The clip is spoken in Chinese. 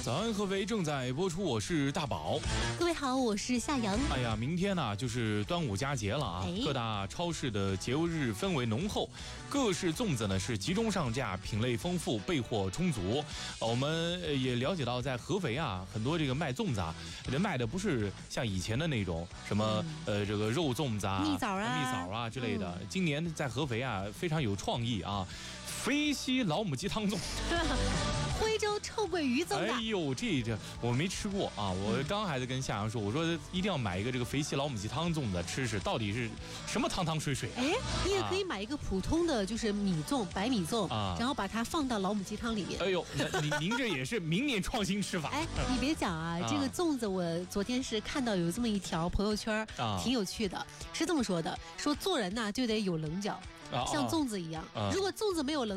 早安，合肥正在播出，我是大宝。 各位好，我是夏阳。 哎呀，明天呢就是端午佳节了啊，各大超市的节日氛围浓厚，各式粽子呢是集中上架，品类丰富，备货充足。我们也了解到，在合肥啊，很多这个卖粽子啊，人卖的不是像以前的那种什么这个肉粽子啊、 蜜枣啊之类的。今年在合肥啊非常有创意啊，肥西老母鸡汤粽。 徽州臭鳜鱼粽子， 哎呦，这我没吃过啊！我刚还在跟夏阳说，我说一定要买一个这个肥西老母鸡汤粽子吃吃，到底是什么汤汤水水？ 哎，你也可以买一个普通的就是米粽，白米粽啊，然后把它放到老母鸡汤里面。 哎呦，您这也是明年创新吃法。 哎，你别讲啊，这个粽子我昨天是看到有这么一条朋友圈，挺有趣的，是这么说的：说做人呢就得有棱角，像粽子一样，如果粽子没有棱。